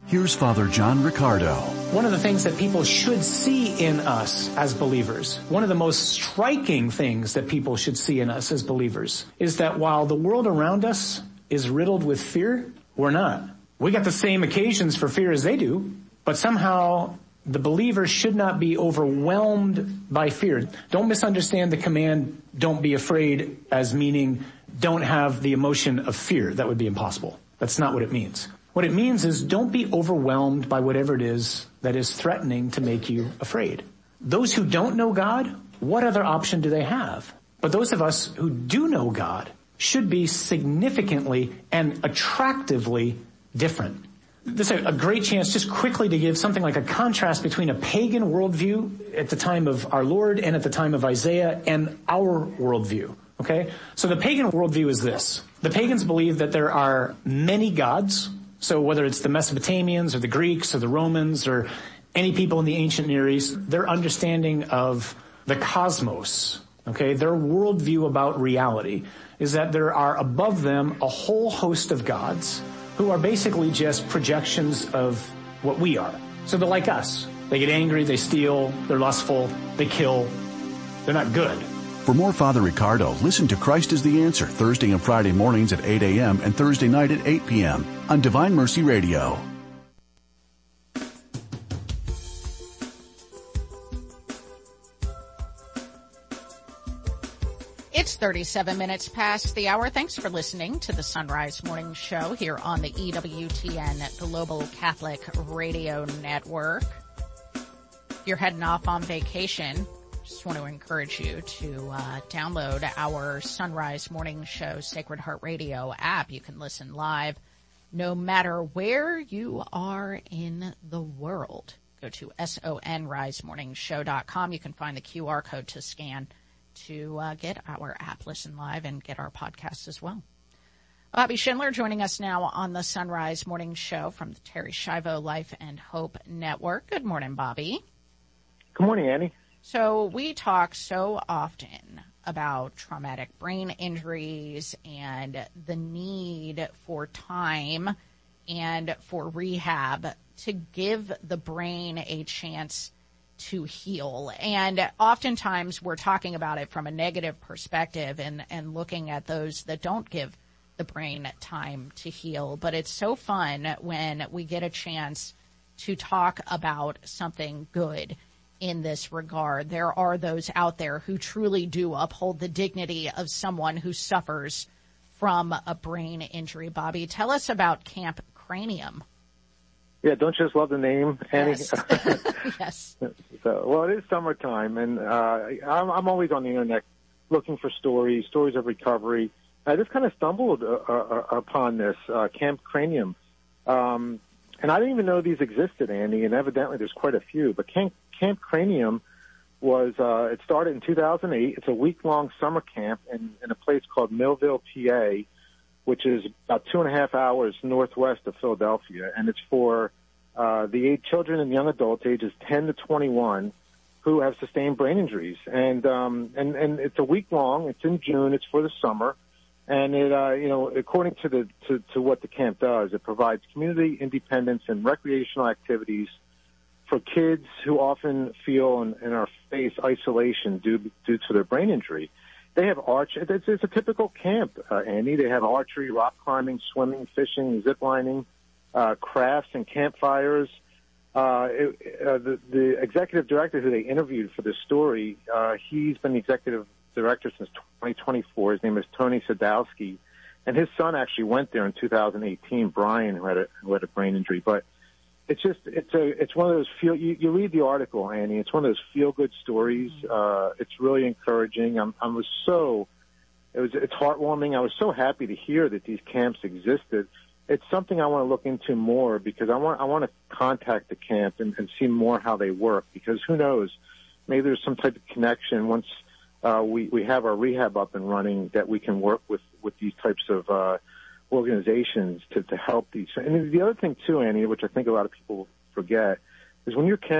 Here's Father John Riccardo. One of the things that people should see in us as believers, one of the most striking things that people should see in us as believers, is that while the world around us is riddled with fear, we're not. We got the same occasions for fear as they do, but somehow the believer should not be overwhelmed by fear. Don't misunderstand the command, don't be afraid, as meaning don't have the emotion of fear. That would be impossible. That's not what it means. What it means is don't be overwhelmed by whatever it is that is threatening to make you afraid. Those who don't know God, what other option do they have? But those of us who do know God should be significantly and attractively different. This is a great chance just quickly to give something like a contrast between a pagan worldview at the time of our Lord and at the time of Isaiah and our worldview. Okay? So the pagan worldview is this. The pagans believe that there are many gods. So whether it's the Mesopotamians or the Greeks or the Romans or any people in the ancient Near East, their understanding of the cosmos, okay, their worldview about reality is that there are above them a whole host of gods who are basically just projections of what we are. So they're like us. They get angry, they steal, they're lustful, they kill. They're not good. For more Father Riccardo, listen to Christ is the Answer Thursday and Friday mornings at 8 a.m. and Thursday night at 8 p.m. on Divine Mercy Radio. It's 37 minutes past the hour. Thanks for listening to the Sunrise Morning Show here on the EWTN Global Catholic Radio Network. If you're heading off on vacation, just want to encourage you to download our Sunrise Morning Show Sacred Heart Radio app. You can listen live no matter where you are in the world. Go to sonrisemorningshow.com. You can find the QR code to scan to get our app, listen live, and get our podcasts as well. Bobby Schindler joining us now on the Sunrise Morning Show from the Terry Schiavo Life and Hope Network. Good morning, Bobby. Good morning, Annie. So we talk so often about traumatic brain injuries and the need for time and for rehab to give the brain a chance to heal. And oftentimes we're talking about it from a negative perspective and looking at those that don't give the brain time to heal. But it's so fun when we get a chance to talk about something good in this regard. There are those out there who truly do uphold the dignity of someone who suffers from a brain injury. Bobby, tell us about Camp Cranium. Yeah, don't you just love the name, Annie? Yes. Yes. Well, it is summertime, and I'm always on the internet looking for stories of recovery. I just kind of stumbled upon this, Camp Cranium. And I didn't even know these existed, Andy, and evidently there's quite a few. But Camp Cranium was, it started in 2008. It's a week-long summer camp in a place called Millville, PA, which is about 2.5 hours northwest of Philadelphia. And it's for the children and young adults ages 10 to 21 who have sustained brain injuries. And it's a week-long. It's in June. It's for the summer. And it, according to what the camp does, it provides community independence and recreational activities for kids who often feel and are face isolation due to their brain injury. They have it's a typical camp, Andy. They have archery, rock climbing, swimming, fishing, zip lining, crafts and campfires. The executive director who they interviewed for this story, he's been the executive director since 2024. His name is Tony Sadowski, and his son actually went there in 2018. Brian, who had a brain injury, but it's one of those you read the article, Annie. It's one of those feel good stories. It's really encouraging. It's heartwarming. I was so happy to hear that these camps existed. It's something I want to look into more because I want to contact the camp and see more how they work, because who knows, maybe there's some type of connection once we have our rehab up and running that we can work with these types of organizations to help these. And the other thing too, Annie, which I think a lot of people forget, is when you're